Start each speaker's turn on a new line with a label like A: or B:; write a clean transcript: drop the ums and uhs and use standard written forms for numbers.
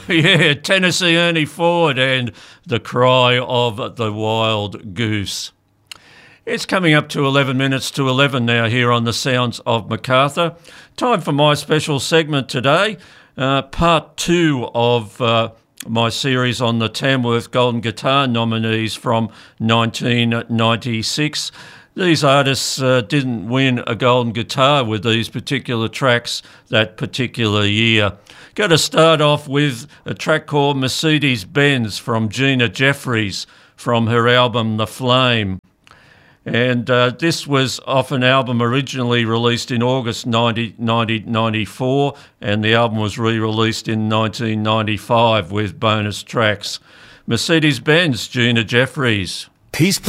A: Yeah, Tennessee Ernie Ford and The Cry of the Wild Goose. It's coming up to 11 minutes to 11 now here on the Sounds of Macarthur. Time for my special segment today, part 2 of my series on the Tamworth Golden Guitar nominees from 1996. These artists didn't win a golden guitar with these particular tracks that particular year. Got to start off with a track called Mercedes-Benz from Gina Jeffries from her album The Flame. And this was off an album originally released in August 1994, and the album was re-released in 1995 with bonus tracks. Mercedes-Benz, Gina Jeffries.
B: Peace.